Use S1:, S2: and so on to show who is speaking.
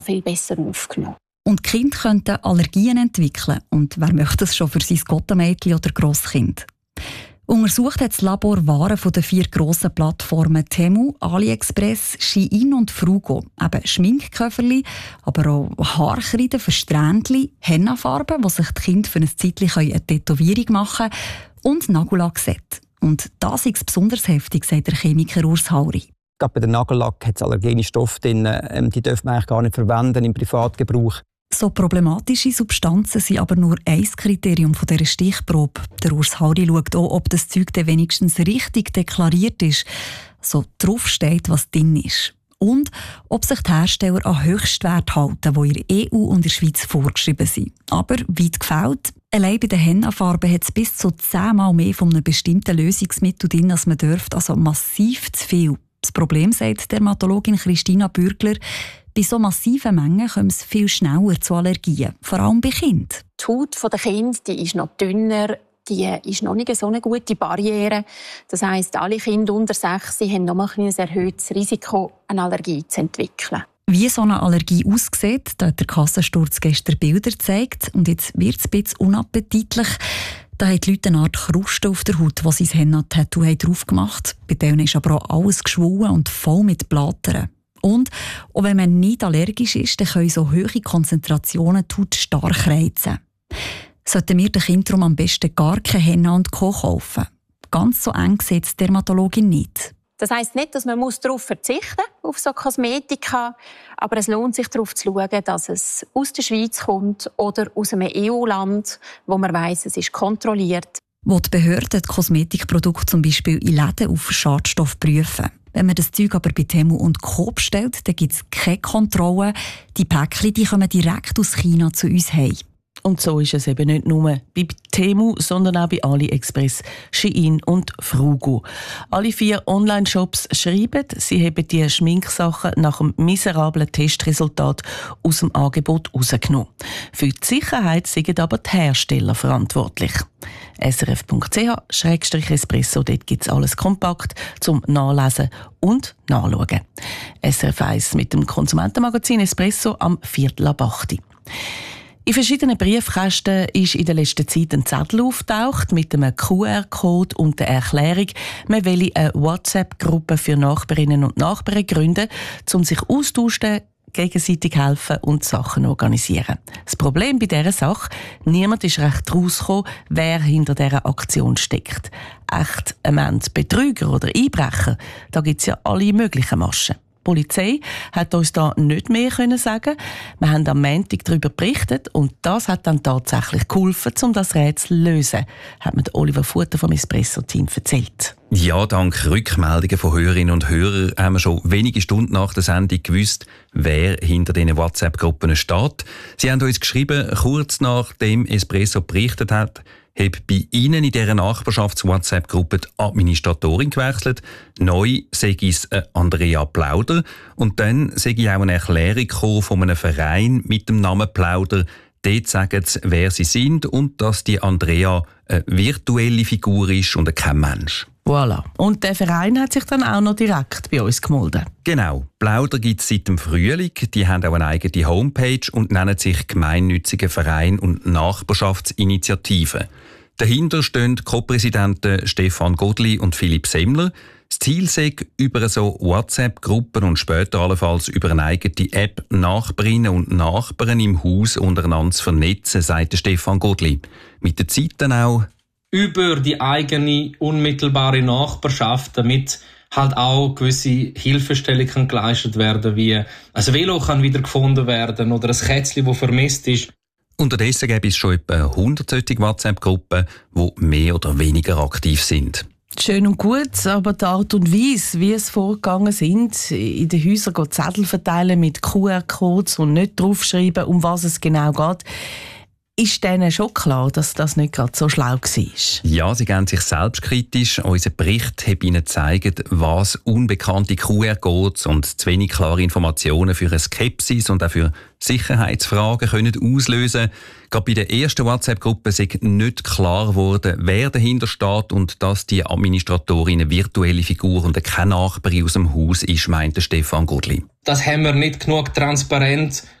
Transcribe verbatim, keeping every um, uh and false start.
S1: viel besser aufgenommen.
S2: Und die Kinder könnten Allergien entwickeln. Und wer möchte das schon für sein Gottemädchen oder Grosskind? Untersucht hat das Labor Waren von den vier grossen Plattformen Temu, AliExpress, Shein und Fruugo. Eben Schminkköfferli, aber auch Haarkreide für Strändchen, Hennafarben, wo sich die Kinder für ein Zeitchen eine Tätowierung machen können, und Nagellackset. Und das ist besonders heftig, sagt der Chemiker Urs Hauri.
S3: Gerade bei der Nagellack hat es allergene Stoffe drin, die dürfen man eigentlich gar nicht verwenden im Privatgebrauch.
S2: So problematische Substanzen sind aber nur ein Kriterium von dieser Stichprobe. Der Urs Hauri schaut auch, ob das Zeug dann wenigstens richtig deklariert ist, so drauf steht, was drin ist. Und ob sich die Hersteller an Höchstwerte halten, die in der E U und in der Schweiz vorgeschrieben sind. Aber weit gefällt, allein bei den Hennafarben hat es bis zu zehnmal mehr von einem bestimmten Lösungsmittel drin, als man dürfte, also massiv zu viel. Das Problem, sagt die Dermatologin Christina Bürgler, bei so massiven Mengen kommt es viel schneller zu Allergien, vor allem bei Kindern.
S1: Die Haut der Kinder die ist noch dünner, die ist noch nicht so eine gute Barriere. Das heisst, alle Kinder unter sechs haben noch ein erhöhtes Risiko, eine Allergie zu entwickeln.
S2: Wie so eine Allergie aussieht, da hat der Kassensturz gestern Bilder gezeigt. Und jetzt wird es ein bisschen unappetitlich. Da haben die Leute eine Art Kruste auf der Haut, die sie das Henna-Tattoo drauf gemacht haben. Bei denen ist aber auch alles geschwollen und voll mit Blättern. Und auch wenn man nicht allergisch ist, dann können so hohe Konzentrationen die Haut stark reizen. Sollten wir den Kindern am besten gar keine Henna und Co. kaufen? Ganz so eng sieht es die Dermatologin nicht.
S1: Das heisst nicht, dass man darauf verzichten muss, auf so Kosmetika, aber es lohnt sich darauf zu schauen, dass es aus der Schweiz kommt oder aus einem E U-Land, wo man weiss, es ist kontrolliert.
S2: Wo die Behörden die Kosmetikprodukte zum Beispiel in Läden auf Schadstoff prüfen. Wenn man das Zeug aber bei Temu und Co. bestellt, dann gibt es keine Kontrolle. Die Päckchen die kommen direkt aus China zu uns heim.
S4: Und so ist es eben nicht nur bei Temu, sondern auch bei AliExpress, Shein und Fruugo. Alle vier Online-Shops schreiben, sie haben die Schminksachen nach einem miserablen Testresultat aus dem Angebot rausgenommen. Für die Sicherheit sind aber die Hersteller verantwortlich. S R F Punkt C H Schrägstrich Espresso, dort gibt es alles kompakt zum Nachlesen und Nachschauen. S R F eins mit dem Konsumentenmagazin Espresso am Viertel ab acht. In verschiedenen Briefkästen ist in der letzten Zeit ein Zettel auftaucht mit einem Q R-Code und der Erklärung, man wolle eine WhatsApp-Gruppe für Nachbarinnen und Nachbarn gründen, um sich austauschen, gegenseitig helfen und Sachen organisieren. Das Problem bei dieser Sache, niemand ist recht rausgekommen, wer hinter dieser Aktion steckt. Echt ein Betrüger oder Einbrecher, da gibt es ja alle möglichen Maschen. Die Polizei hat uns da nicht mehr sagen. Wir haben am Montag darüber berichtet und das hat dann tatsächlich geholfen, um das Rätsel zu lösen, hat mir Oliver Futter vom Espresso-Team erzählt.
S5: Ja, dank Rückmeldungen von Hörerinnen und Hörern haben wir schon wenige Stunden nach der Sendung gewusst, wer hinter diesen WhatsApp-Gruppen steht. Sie haben uns geschrieben, kurz nachdem Espresso berichtet hat, hat bei Ihnen in dieser Nachbarschafts-WhatsApp-Gruppe die Administratorin gewechselt. Neu sei es Andrea Plauder. Und dann sei auch eine Erklärung gekommen von einem Verein mit dem Namen Plauder. Dort sagen sie, wer sie sind und dass die Andrea eine virtuelle Figur ist und kein Mensch.
S4: Voilà. Und der Verein hat sich dann auch noch direkt bei uns gemeldet.
S5: Genau. Plauder gibt es seit dem Frühling. Die haben auch eine eigene Homepage und nennen sich Gemeinnütziger Verein und Nachbarschaftsinitiative. Dahinter stehen Co-Präsidenten Stefan Godli und Philipp Semmler. Das Ziel sei, über so WhatsApp-Gruppen und später allenfalls über eine eigene App Nachbarinnen und Nachbarn im Haus untereinander zu vernetzen, sagt Stefan Godli. Mit der Zeit dann auch
S6: über die eigene unmittelbare Nachbarschaft, damit halt auch gewisse Hilfestellungen geleistet werden, wie ein Velo kann wieder gefunden werden oder ein Kätzchen, das vermisst ist.
S5: Unterdessen gibt es schon etwa hundert solche WhatsApp-Gruppen, die mehr oder weniger aktiv sind.
S4: Schön und gut, aber die Art und Weise, wie es vorgegangen sind, in den Häusern Zettel verteilen mit Q R-Codes und nicht draufschreiben, um was es genau geht, Ist denen schon klar, dass das nicht gerade so schlau war?
S5: Ja, sie geben sich selbstkritisch. Unser Bericht hat ihnen gezeigt, was unbekannte Q R-Codes und zu wenig klare Informationen für eine Skepsis und auch für Sicherheitsfragen können auslösen. Gerade bei der ersten WhatsApp-Gruppe ist nicht klar geworden, wer dahinter steht und dass die Administratorin eine virtuelle Figur und keine Nachbarin aus dem Haus ist, meinte Stefan Gudli.
S6: Das haben wir nicht genug transparent